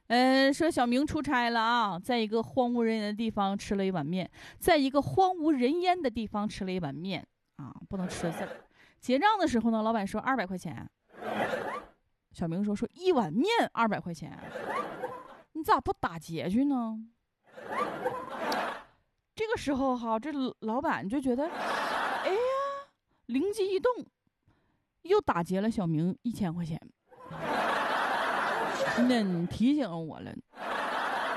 说小明出差了啊，在一个荒无人烟的地方吃了一碗面，在一个荒无人烟的地方吃了一碗面啊，不能吃字。结账的时候呢，老板说200块钱。小明说一碗面200块钱，你咋不打劫去呢？这个时候哈，这老板就觉得，哎呀，灵机一动，又打劫了小明1000块钱。那你提醒我了，